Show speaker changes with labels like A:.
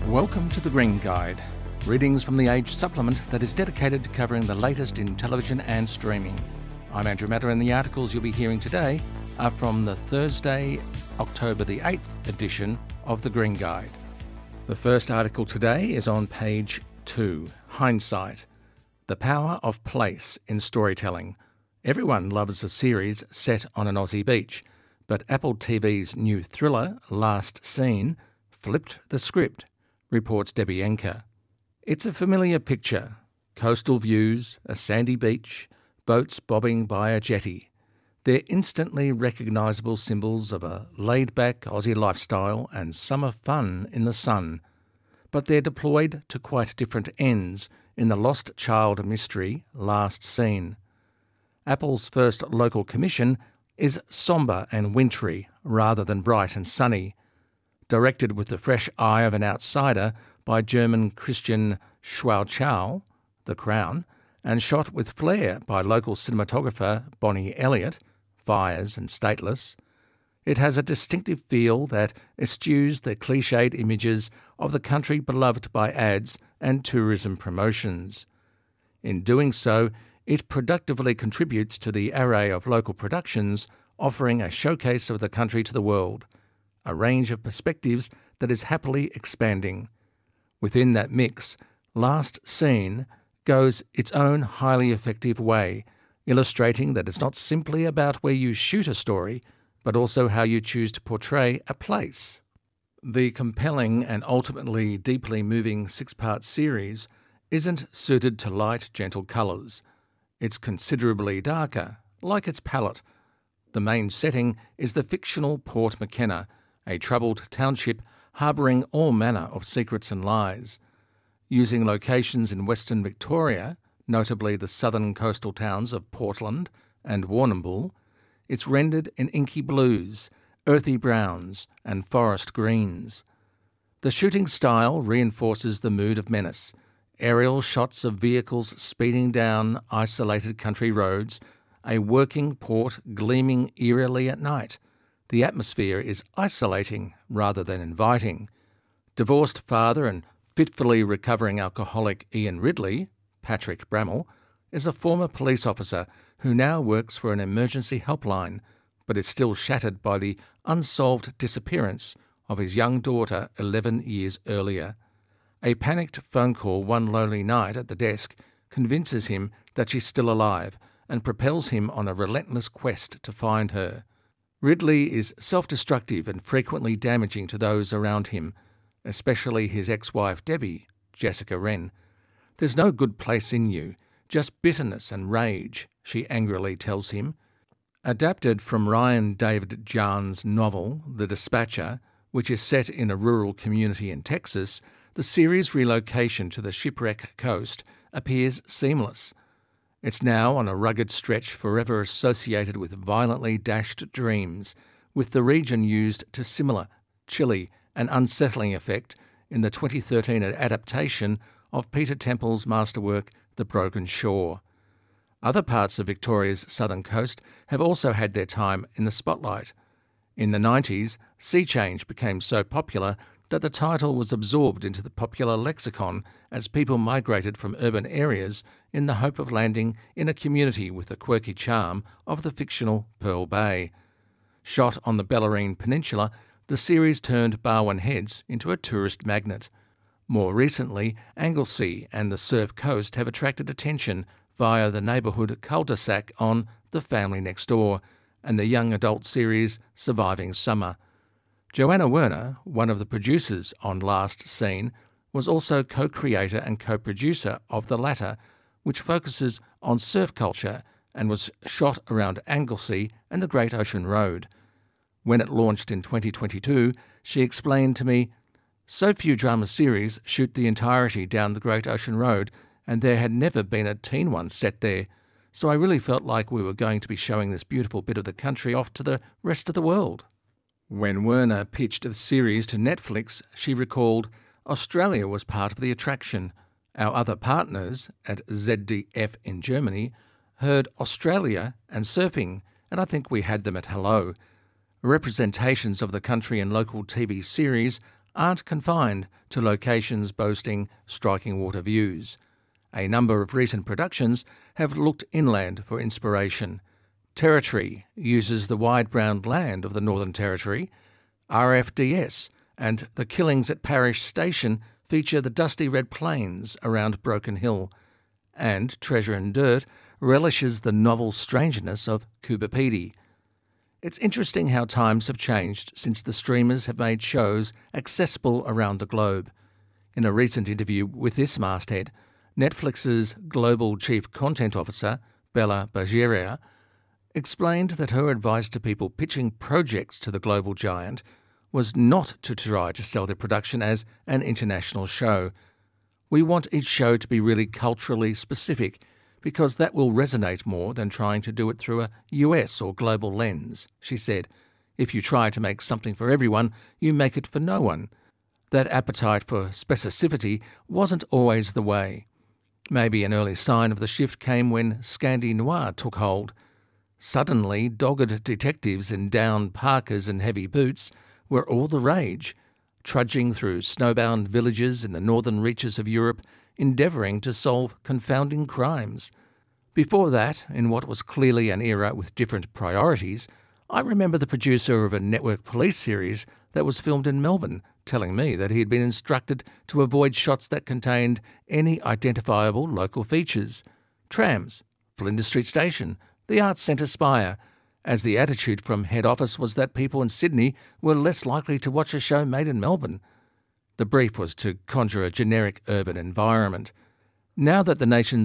A: Welcome to The Green Guide, readings from the Age supplement that is dedicated to covering the latest in television and streaming. I'm Andrew Matter, and the articles you'll be hearing today are from the Thursday, October the 8th edition of The Green Guide. The first article today is on page 2, Hindsight, the Power of Place in Storytelling. Everyone loves a series set on an Aussie beach, but Apple TV's new thriller, Last Scene, flipped the script, reports Debbie Enker. It's a familiar picture: coastal views, a sandy beach, boats bobbing by a jetty. They're instantly recognisable symbols of a laid-back Aussie lifestyle and summer fun in the sun. But they're deployed to quite different ends in the lost child mystery Last Scene. Apple's first local commission is sombre and wintry rather than bright and sunny. Directed with the fresh eye of an outsider by German Christian Schwarzschild, The Crown, and shot with flair by local cinematographer Bonnie Elliott, Fires and Stateless, it has a distinctive feel that eschews the cliched images of the country beloved by ads and tourism promotions. In doing so, it productively contributes to the array of local productions offering a showcase of the country to the world, a range of perspectives that is happily expanding. Within that mix, Last Scene goes its own highly effective way, illustrating that it's not simply about where you shoot a story, but also how you choose to portray a place. The compelling and ultimately deeply moving 6-part series isn't suited to light, gentle colours. It's considerably darker, like its palette. The main setting is the fictional Port McKenna, a troubled township harbouring all manner of secrets and lies. Using locations in Western Victoria, notably the southern coastal towns of Portland and Warrnambool, it's rendered in inky blues, earthy browns and forest greens. The shooting style reinforces the mood of menace. Aerial shots of vehicles speeding down isolated country roads, a working port gleaming eerily at night. The atmosphere is isolating rather than inviting. Divorced father and fitfully recovering alcoholic Ian Ridley, Patrick Bramall, is a former police officer who now works for an emergency helpline, but is still shattered by the unsolved disappearance of his young daughter 11 years earlier. A panicked phone call one lonely night at the desk convinces him that she's still alive and propels him on a relentless quest to find her. Ridley is self-destructive and frequently damaging to those around him, especially his ex-wife Debbie, Jessica Wren. "There's no good place in you, just bitterness and rage," she angrily tells him. Adapted from Ryan David Jahn's novel The Dispatcher, which is set in a rural community in Texas, the series' relocation to the shipwreck coast appears seamless. It's now on a rugged stretch forever associated with violently dashed dreams, with the region used to similar, chilly and unsettling effect in the 2013 adaptation of Peter Temple's masterwork The Broken Shore. Other parts of Victoria's southern coast have also had their time in the spotlight. In the 90s, Sea Change became so popular that the title was absorbed into the popular lexicon as people migrated from urban areas in the hope of landing in a community with the quirky charm of the fictional Pearl Bay. Shot on the Bellarine Peninsula, the series turned Barwon Heads into a tourist magnet. More recently, Anglesea and the Surf Coast have attracted attention via the neighbourhood cul-de-sac on The Family Next Door and the young adult series Surviving Summer. Joanna Werner, one of the producers on Last Scene, was also co-creator and co-producer of the latter, which focuses on surf culture and was shot around Anglesea and the Great Ocean Road. When it launched in 2022, she explained to me, "So few drama series shoot the entirety down the Great Ocean Road, and there had never been a teen one set there, so I really felt like we were going to be showing this beautiful bit of the country off to the rest of the world." When Werner pitched the series to Netflix, she recalled, "Australia was part of the attraction. Our other partners at ZDF in Germany heard Australia and surfing, and I think we had them at hello. Representations of the country in local TV series aren't confined to locations boasting striking water views. A number of recent productions have looked inland for inspiration. Territory uses the wide brown land of the Northern Territory. RFDS and The Killings at Parish Station feature the dusty red plains around Broken Hill. And Treasure and Dirt relishes the novel strangeness of Coober Pedy. It's interesting how times have changed since the streamers have made shows accessible around the globe. In a recent interview with this masthead, Netflix's Global Chief Content Officer, Bella Bajaria, explained that her advice to people pitching projects to the global giant was not to try to sell their production as an international show. We want each show to be really culturally specific because that will resonate more than trying to do it through a US or global lens, she said. If you try to make something for everyone, you make it for no one. That appetite for specificity wasn't always the way. Maybe an early sign of the shift came when Scandi Noir took hold. Suddenly, dogged detectives in down parkas and heavy boots were all the rage, trudging through snowbound villages in the northern reaches of Europe, endeavouring to solve confounding crimes. Before that, in what was clearly an era with different priorities, I remember the producer of a network police series that was filmed in Melbourne telling me that he had been instructed to avoid shots that contained any identifiable local features. Trams, Flinders Street Station, the Arts Centre Spire, as the attitude from head office was that people in Sydney were less likely to watch a show made in Melbourne. The brief was to conjure a generic urban environment. Now that the nation's